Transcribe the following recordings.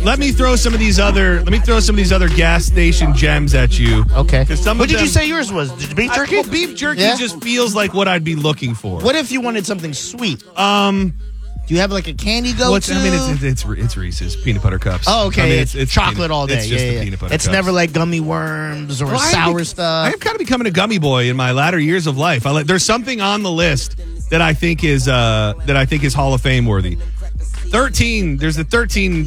let me throw some of these other gas station gems at you. Okay. What did you say yours was? Beef jerky? Well, beef jerky just feels like what I'd be looking for. What if you wanted something sweet? Do you have like a candy go-to? It's Reese's peanut butter cups. Oh, okay. I mean, it's chocolate all day. It's just the peanut butter It's cups. Never like gummy worms or sour stuff. I am kind of becoming a gummy boy in my latter years of life. There's something on the list that I think is Hall of Fame worthy. 13. There's a 13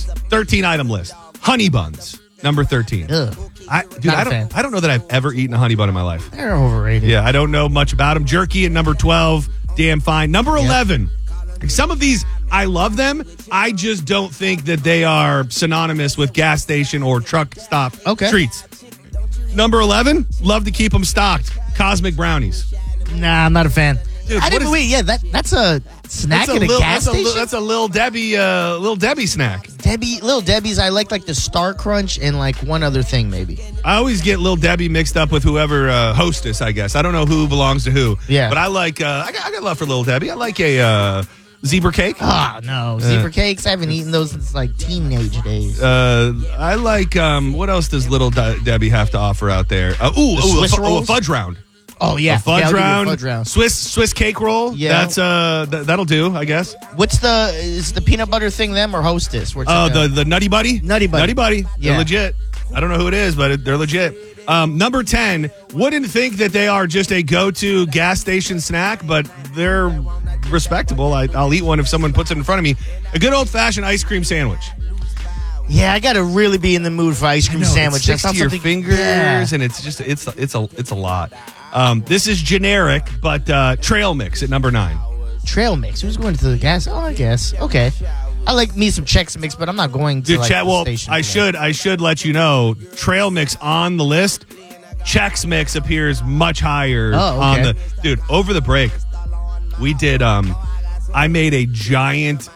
item list. Honey buns, number 13. Ugh. I don't know that I've ever eaten a honey bun in my life. They're overrated. Yeah, I don't know much about them. Jerky at number 12, damn fine. Number 11. Some of these, I love them. I just don't think that they are synonymous with gas station or truck stop treats. Number 11, love to keep them stocked. Cosmic brownies. Nah, I'm not a fan. Dude, that's a snack at a gas station? That's a Little Debbie snack. Little Debbie's, I like the Star Crunch and like one other thing maybe. I always get Little Debbie mixed up with whoever hostess, I guess. I don't know who belongs to who. Yeah. But I like, I got love for Little Debbie. I like a zebra cake. Oh, no. Zebra cakes? I haven't eaten those since like teenage days. I like, what else does Little Debbie have to offer out there? A fudge round. Oh, yeah. A fudge round. Swiss cake roll. Yeah. That's that'll do, I guess. Is the peanut butter thing them or Hostess? The Nutty Buddy? Nutty Buddy. Yeah. They're legit. I don't know who it is, but they're legit. Number 10, wouldn't think that they are just a go-to gas station snack, but they're respectable. I'll eat one if someone puts it in front of me. A good old-fashioned ice cream sandwich. Yeah, I got to really be in the mood for ice cream sandwich. It sticks to your fingers, and it's just it's a lot. This is generic, but trail mix at number 9. Trail mix. Who's going to the gas? Oh, I guess. Okay. I like me some Chex Mix, but I'm not going to the station. I should let you know, trail mix on the list. Chex Mix appears much higher on the dude. Over the break, we did. I made a giant,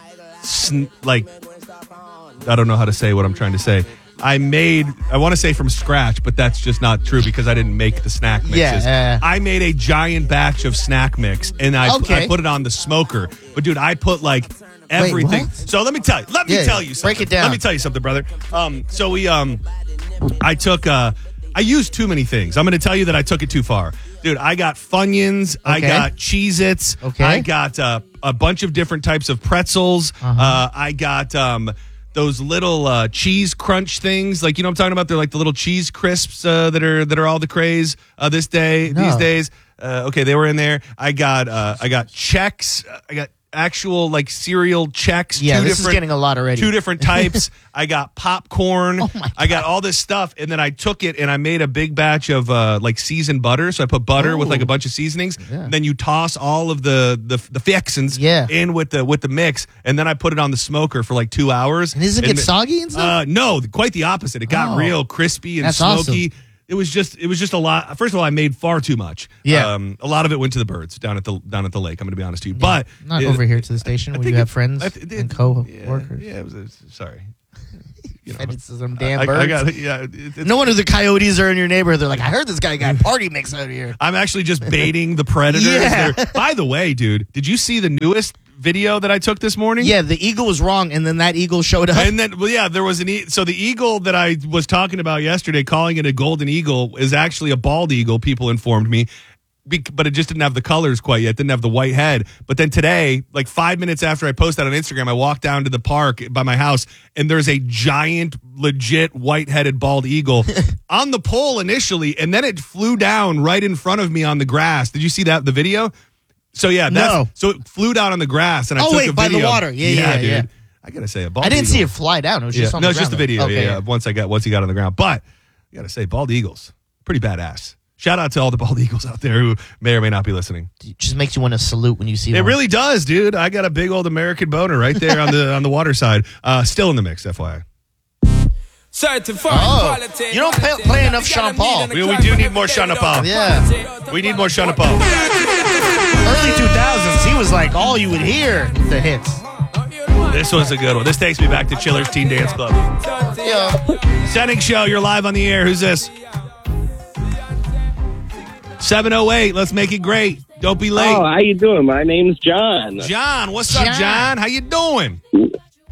I don't know how to say what I'm trying to say. I want to say from scratch, but that's just not true because I didn't make the snack mixes. Yeah. I made a giant batch of snack mix, and I put it on the smoker. But, dude, I put, everything. Wait, so let me tell you. Tell you something. Break it down. Let me tell you something, brother. So we, I took, I used too many things. I'm going to tell you that I took it too far. Dude, I got Funyuns. I got Cheez-Its. Okay. I got a bunch of different types of pretzels. I got those little cheese crunch things. You know what I'm talking about? They're like the little cheese crisps that are all the craze these days. Okay, they were in there. I got Chex. I got actual cereal Chex. Yeah, this is getting a lot already. 2 different types. I got popcorn. Oh my God. I got all this stuff, and then I took it and I made a big batch of seasoned butter. So I put butter with a bunch of seasonings. Yeah. And then you toss all of the fixins in with the mix, and then I put it on the smoker for 2 hours. And doesn't it get soggy and stuff? No, quite the opposite. It got real crispy and smoky. Awesome. It was just a lot. First of all, I made far too much. Yeah, a lot of it went to the birds down at the lake. I'm going to be honest to you, but not over here to the station where you have friends and co-workers. Yeah, it was. Sorry, it's some damn birds. No wonder the coyotes are in your neighborhood. They're like, I heard this guy got party mix out here. I'm actually just baiting the predators. Yeah. By the way, dude, did you see the newest video that I took this morning? Yeah, the eagle was wrong, and then that eagle showed up. And then, there was so the eagle that I was talking about yesterday, calling it a golden eagle, is actually a bald eagle, people informed me. But it just didn't have the colors quite yet. Didn't have the white head. But then today, 5 minutes after I posted that on Instagram, I walked down to the park by my house, and there's a giant, legit, white-headed bald eagle on the pole initially, and then it flew down right in front of me on the grass. Did you see the video? So so it flew down on the grass, and I took a video. By the water. Yeah, dude. Yeah. I gotta say, a bald I didn't eagle. see it fly down. It was just on the ground. No, it's just the video. Okay. Yeah. Once he got on the ground, but I gotta say, bald eagles, pretty badass. Shout out to all the bald eagles out there who may or may not be listening. It just makes you want to salute when you see it. It really does, dude. I got a big old American boner right there on the water side. Still in the mix, FYI. You don't play enough Sean Paul. We do need more Sean Paul. Yeah. We need more Sean Paul. Early 2000s, he was all you would hear, the hits. This was a good one. This takes me back to Chiller's Teen Dance Club. Yeah. Setting show, you're live on the air. Who's this? 708, let's make it great. Don't be late. Oh, how you doing? My name's John. John, what's up, John? How you doing?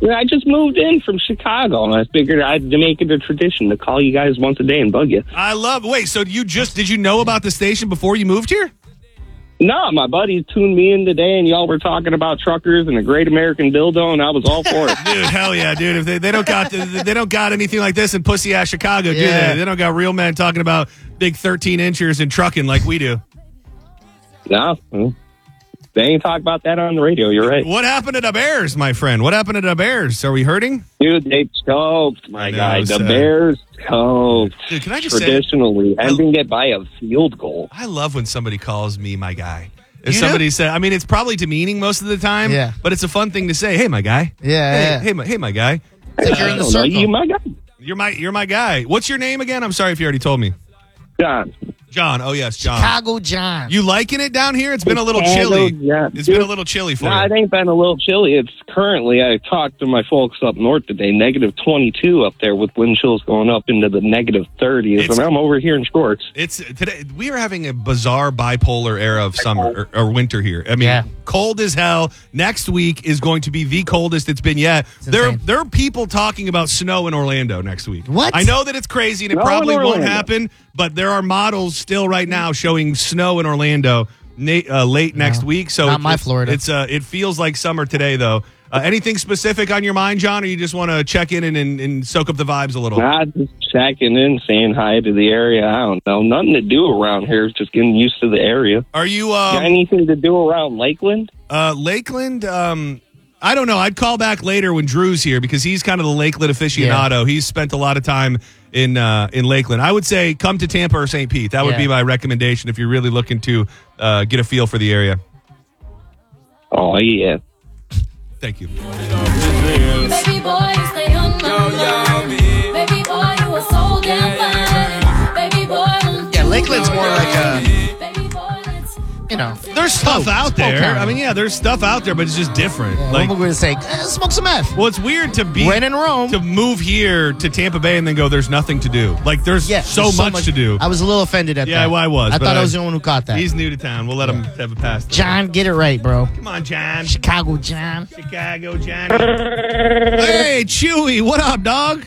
Yeah, I just moved in from Chicago, and I figured I'd make it a tradition to call you guys once a day and bug you. Wait, so did you know about the station before you moved here? No, my buddies tuned me in today, and y'all were talking about truckers and the Great American Dildo, and I was all for it. Dude, hell yeah, dude! If they don't got anything like this in pussy ass Chicago, do they? They don't got real men talking about big 13-inchers and trucking like we do. No, they ain't talking about that on the radio. You're right. What happened to the Bears, my friend? What happened to the Bears? Are we hurting? Dude, they choked, my guy. The Bears choked. Dude, can I just traditionally ending it by a field goal. I love when somebody calls me my guy. If somebody said, I mean, it's probably demeaning most of the time, but it's a fun thing to say. Hey, my guy. Hey, my guy. You're in the circle. You my guy. You're my guy. What's your name again? I'm sorry if you already told me. John. Oh, yes, John. Chicago John. You liking it down here? It's been a little chilly. It's been a little chilly for you. It ain't been a little chilly. It's currently, I talked to my folks up north today, negative 22 up there with wind chills going up into the negative 30s. And I'm over here in shorts. Today we are having a bizarre bipolar era of summer or winter here. I mean, cold as hell. Next week is going to be the coldest it's been yet. There are people talking about snow in Orlando next week. What? I know that it's crazy and it probably won't happen, but there are models still right now showing snow in Orlando late next week. So not my Florida. It feels like summer today, though. Anything specific on your mind, John, or you just want to check in and soak up the vibes a little? Just checking in, saying hi to the area. I don't know. Nothing to do around here. Just getting used to the area. Are you got anything to do around Lakeland? Lakeland, I don't know. I'd call back later when Drew's here because he's kind of the Lakeland aficionado. He's spent a lot of time in Lakeland. I would say come to Tampa or St. Pete. That would be my recommendation if you're really looking to get a feel for the area. Oh, yeah. Thank you. Baby boy, you stay on my mind. Baby boy, you are so damn fine. Baby boy, Lakeland's more like a... There's stuff out there. I mean, there's stuff out there, but it's just different. Like we're going to say, smoke some meth. Well, it's weird to be when in Rome to move here to Tampa Bay and then go. There's nothing to do. Like there's so much to do. I was a little offended at that. Yeah, well, I was. I thought I was the only one who caught that. He's new to town. We'll let him have a pass. John, get it right, bro. Come on, John. Chicago John. Chicago John. Hey, Chewy, what up, dog?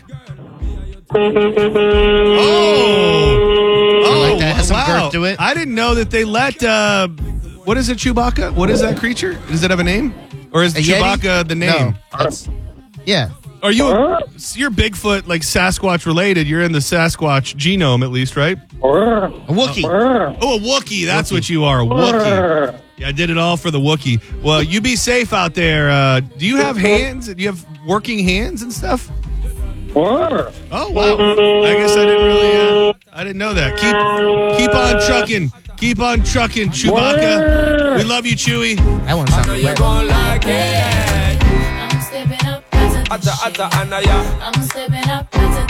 Like that. Has some girth to it. I didn't know that they let. What is it, Chewbacca? What is that creature? Does it have a name, or is Chewbacca the name? No, Are you? You're Bigfoot, like Sasquatch related. You're in the Sasquatch genome, at least, right? A Wookiee. Oh, a Wookiee. That's what you are. A Wookiee. Yeah, I did it all for the Wookiee. Well, you be safe out there. Do you have hands? Do you have working hands and stuff? Oh wow! I guess I didn't really. I didn't know that. Keep on trucking. Keep on trucking, Chewbacca. We love you, Chewy. That one sounded you're gonna like it. I'm stepping up. I'm stepping up.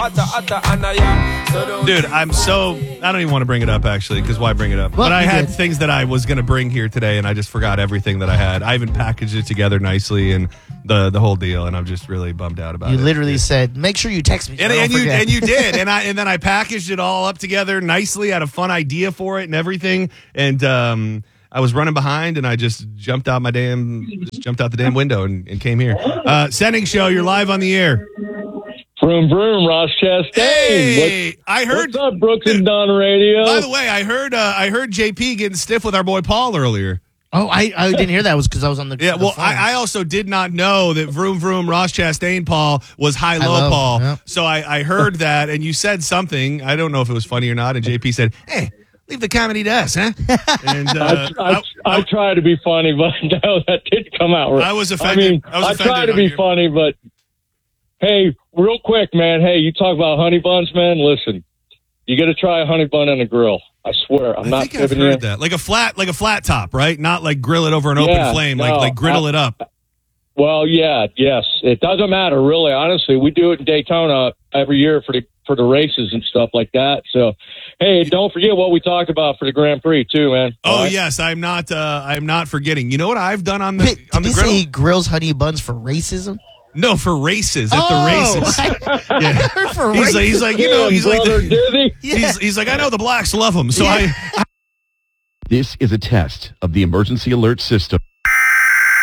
Dude, I don't even want to bring it up, actually, because why bring it up? Well, but I had things that I was going to bring here today, and I just forgot everything that I had. I even packaged it together nicely and the whole deal, and I'm just really bummed out about it. You literally said, make sure you text me. And you did. And then I packaged it all up together nicely. I had a fun idea for it and everything. And I was running behind, and I just jumped out the damn window and came here. Sending show, you're live on the air. Vroom, vroom, Ross Chastain. Hey, I heard. What's up, Brooks and Dunn Radio? By the way, I heard JP getting stiff with our boy Paul earlier. Oh, I didn't hear that. It was because I was on the Yeah, well, I also did not know that Vroom Vroom Ross Chastain Paul was high-low Paul. Yep. So I heard that, and you said something. I don't know if it was funny or not, and JP said, hey, leave the comedy to us, huh? And I try to be funny, but no, that didn't come out right. I was offended. I try to be funny, but hey, real quick, man. Hey, you talk about honey buns, man. Listen, you got to try a honey bun on a grill. I swear, I'm not giving you that. Like a flat top, right? Not like grill it over an open flame, like griddle it up. Well, yes. It doesn't matter, really. Honestly, we do it in Daytona every year for the races and stuff like that. So, hey, don't forget what we talked about for the Grand Prix too, man. Oh right? Yes, I'm not forgetting. You know what I've done on the Did griddle? Say he grills honey buns for racism? No, for races at the races. Yeah. For he's like, you know, he's like, I know the blacks love them, so This is a test of the emergency alert system.